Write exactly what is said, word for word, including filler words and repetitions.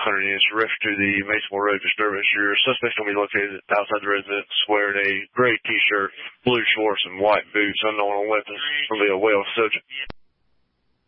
hundred units referred to the Masonville Road disturbance. Your suspect's going to be located outside the residence wearing a gray T-shirt, blue shorts, and white boots, unknown on weapons. Will be a well subject.